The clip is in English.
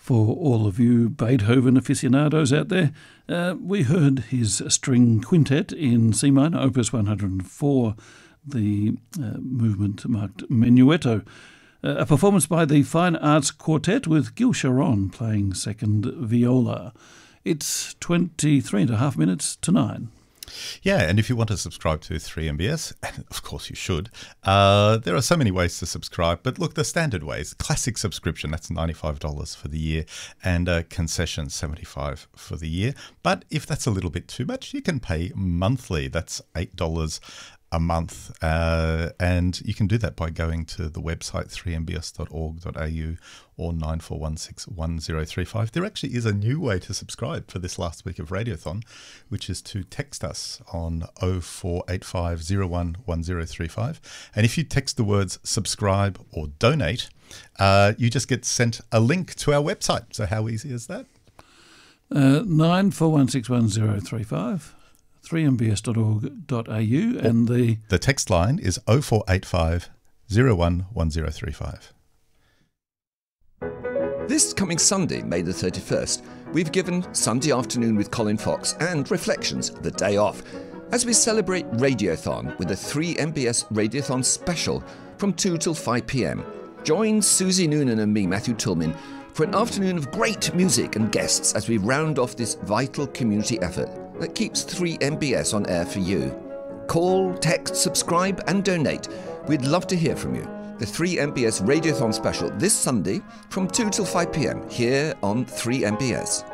For all of you Beethoven aficionados out there, we heard his string quintet in C minor, Opus 104, the movement marked Menuetto. A performance by the Fine Arts Quartet with Gil Sharon playing second viola. It's 23 and a half minutes to 9. Yeah, and if you want to subscribe to 3MBS, and of course you should, there are so many ways to subscribe. But look, the standard ways: classic subscription, that's $95 for the year, and concession, $75 for the year. But if that's a little bit too much, you can pay monthly. That's $8 a month, and you can do that by going to the website 3mbs.org.au or 94161035. There actually is a new way to subscribe for this last week of Radiothon, which is to text us on 0485011035. And if you text the words subscribe or donate, you just get sent a link to our website. So how easy is that? 94161035. 3mbs.org.au, and the text line is 0485 011035. This coming Sunday, May the 31st, we've given Sunday Afternoon with Colin Fox and Reflections the day off as we celebrate Radiothon with a 3MBS Radiothon special from 2 till 5 p.m. Join Susie Noonan and me, Matthew Tillman, for an afternoon of great music and guests as we round off this vital community effort that keeps 3MBS on air for you. Call, text, subscribe and donate. We'd love to hear from you. The 3MBS Radiothon special this Sunday from 2 till 5 p.m. here on 3MBS.